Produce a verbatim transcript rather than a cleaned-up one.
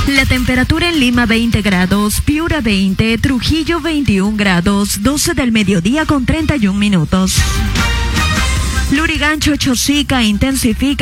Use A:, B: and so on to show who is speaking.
A: La temperatura en Lima veinte grados, Piura veinte, Trujillo veintiún grados, doce del mediodía con treinta y un minutos. Lurigancho, Chosica intensifica